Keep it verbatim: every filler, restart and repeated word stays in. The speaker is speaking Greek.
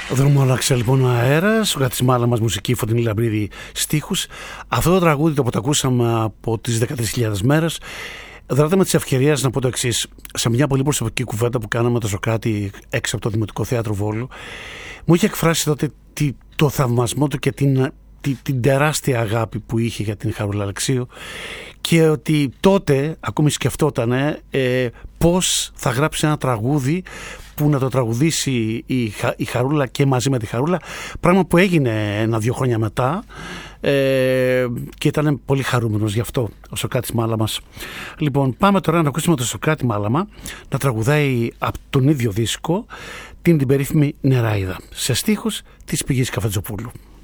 Δρομόλαξε λοιπόν ο αέρας, ο Γάτης Μάλαμας μουσική, Φωτεινή Λαμπρίδη στίχους. Αυτό το τραγούδι το ακούσαμε από τις δεκατρείς χιλιάδες μέρες. Δράτε με τις ευκαιρίες να πω το εξής. Σε μια πολύ προσωπική κουβέντα που κάναμε το Σωκράτη έξω από το Δημοτικό Θέατρο Βόλου, μου είχε εκφράσει τότε το θαυμασμό του και την, την, την τεράστια αγάπη που είχε για την Χαρούλα Αλεξίου, και ότι τότε ακόμη σκεφτόταν ε, πώς θα γράψει ένα τραγούδι που να το τραγουδήσει η, η Χαρούλα και μαζί με τη Χαρούλα, πράγμα που έγινε ένα-δύο χρόνια μετά, ε, και ήταν πολύ χαρούμενος γι' αυτό ο Σωκράτης Μάλαμας. Λοιπόν, πάμε τώρα να ακούσουμε τον Σωκράτη Μάλαμα να τραγουδάει από τον ίδιο δίσκο την, την περίφημη Νεράιδα, σε στίχους της Πηγής Καφετζοπούλου.